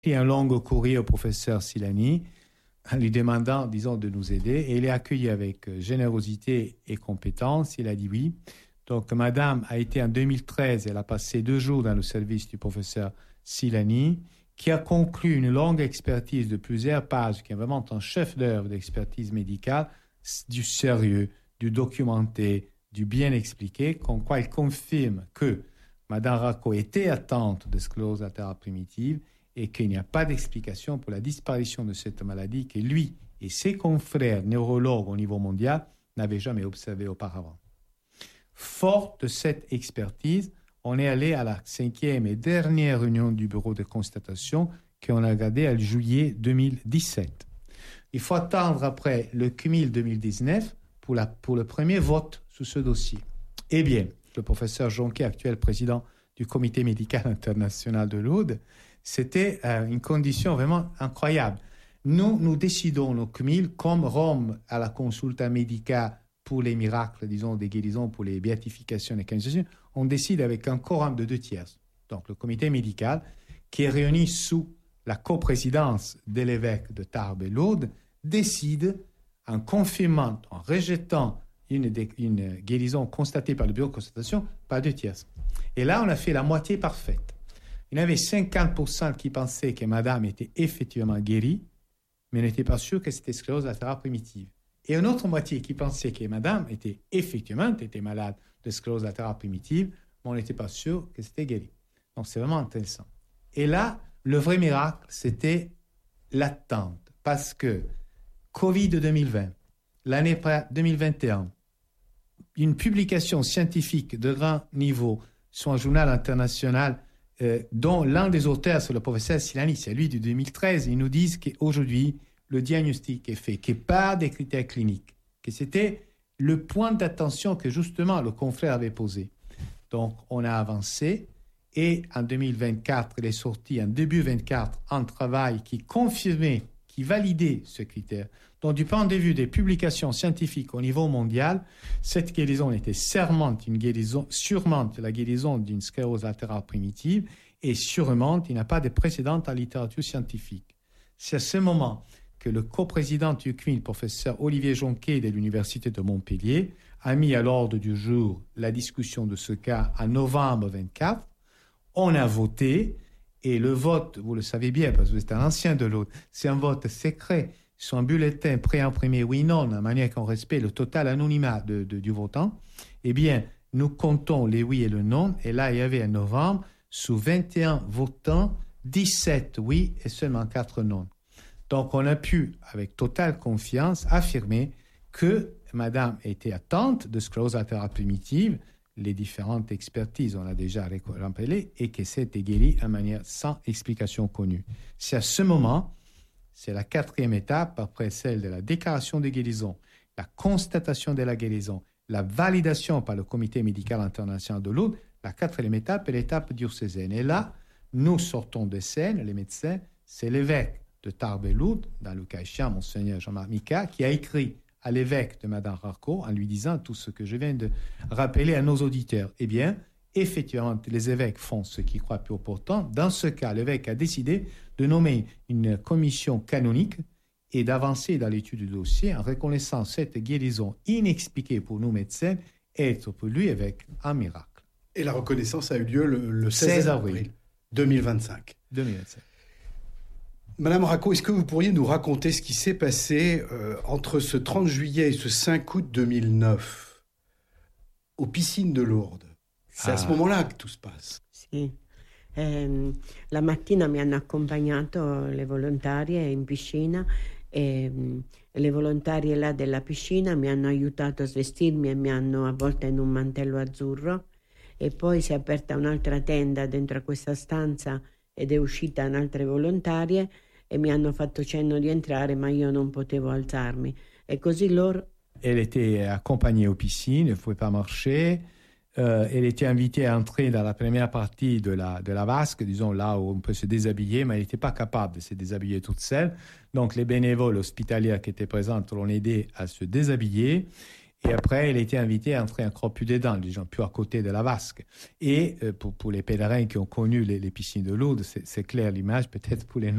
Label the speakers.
Speaker 1: écrit un long courrier au professeur Silani en lui demandant, disons, de nous aider. Et il est accueilli avec générosité et compétence. Il a dit oui. Donc, madame a été en 2013, elle a passé 2 jours dans le service du professeur Silani, qui a conclu une longue expertise de plusieurs pages, qui est vraiment un chef-d'œuvre d'expertise médicale, du sérieux, du documenté, du bien expliqué, comme quoi il confirme que madame Racco était atteinte de sclérose latérale primitive et qu'il n'y a pas d'explication pour la disparition de cette maladie que lui et ses confrères neurologues au niveau mondial n'avaient jamais observée auparavant. Fort de cette expertise, on est allé à la 5e et dernière réunion du bureau de constatation qu'on a gardée en juillet 2017. Il faut attendre après le cumul 2019 pour le premier vote sur ce dossier. Eh bien, le professeur Jonquet, actuel président du Comité médical international de Lourdes, c'était une condition vraiment incroyable. Nous décidons nos cumuls comme Rome à la consulta médicale pour les miracles, disons, des guérisons, pour les béatifications et canonisations, on décide avec un quorum de 2/3. Donc, le comité médical, qui est réuni sous la coprésidence de l'évêque de Tarbes et Lourdes, décide, en confirmant, en rejetant une guérison constatée par le bureau de constatation, par 2/3. Et là, on a fait la moitié parfaite. Il y en avait 50% qui pensaient que madame était effectivement guérie, mais n'étaient pas sûrs que c'était sclérose latérale primitive. Et une autre moitié qui pensait que madame était malade de sclérose latérale primitive, mais on n'était pas sûr que c'était guéri. Donc, c'est vraiment intéressant. Et là, le vrai miracle, c'était l'attente. Parce que Covid 2020, l'année 2021, une publication scientifique de grand niveau sur un journal international dont l'un des auteurs, c'est le professeur Silani, c'est lui de 2013, ils nous disent qu'aujourd'hui, le diagnostic est fait, qu'il n'y a pas de critères cliniques, que c'était le point d'attention que justement le confrère avait posé. Donc, on a avancé et en 2024, il est sorti en début 2024 un travail qui confirmait, qui validait ce critère. Donc, du point de vue des publications scientifiques au niveau mondial, cette guérison était sûrement la guérison d'une sclérose latérale primitive et sûrement, il n'y a pas de précédent en littérature scientifique. C'est à ce moment que le coprésident du CNIL, professeur Olivier Jonquet de l'Université de Montpellier, a mis à l'ordre du jour la discussion de ce cas en novembre 24. On a voté et le vote, vous le savez bien parce que vous êtes un ancien de l'autre, c'est un vote secret sur un bulletin préimprimé oui-non, de manière qu'on respecte le total anonymat du votant. Eh bien, nous comptons les oui et le non. Et là, il y avait en novembre, sous 21 votants, 17 oui et seulement 4 non. Donc, on a pu, avec totale confiance, affirmer que madame était atteinte de sclérose latérale primitive. Les différentes expertises, on a déjà rappelé, et que c'était guéri de manière sans explication connue. C'est à ce moment, c'est la 4e étape, après celle de la déclaration de guérison, la constatation de la guérison, la validation par le Comité médical international de Lourdes, la 4e étape est l'étape diocésaine. Et là, nous sortons de scène, les médecins, c'est l'évêque de Tarbes et Lourdes, dans le cas échéant, Monseigneur Jean-Marc Micas, qui a écrit à l'évêque de Madame Racco en lui disant tout ce que je viens de rappeler à nos auditeurs. Eh bien, effectivement, les évêques font ce qu'ils croient plus opportun. Dans ce cas, l'évêque a décidé de nommer une commission canonique et d'avancer dans l'étude du dossier en reconnaissant cette guérison inexpliquée pour nous médecins être pour lui, évêque, un miracle.
Speaker 2: Et la reconnaissance a eu lieu le 16 avril 2025. Madame Racco, est-ce que vous pourriez nous raconter ce qui s'est passé entre ce 30 juillet et ce 5 août 2009 aux piscines de Lourdes? C'est à ce moment-là que tout se passe.
Speaker 3: Sì. La mattina mi hanno accompagnato le volontarie in piscina e le volontarie là della piscina mi hanno aiutato a svestirmi e mi hanno avvolta in un mantello azzurro e poi si è aperta un'altra tenda dentro a questa stanza ed è uscita un'altra volontarie e mi hanno fatto cenno di entrare, ma io non potevo alzarmi. E così loro...
Speaker 1: Elle était accompagnée aux piscines, elle ne pouvait pas marcher. Elle était invitée à entrer dans la première partie de la vasque, disons là où on peut se déshabiller, mais elle n'était pas capable de se déshabiller toute seule. Donc les bénévoles hospitaliers qui étaient présents l'ont aidée à se déshabiller. Et après, elle a été invitée à entrer encore plus dedans, les gens plus à côté de la vasque. Et pour les pèlerins qui ont connu les piscines de Lourdes, c'est clair l'image, peut-être pour les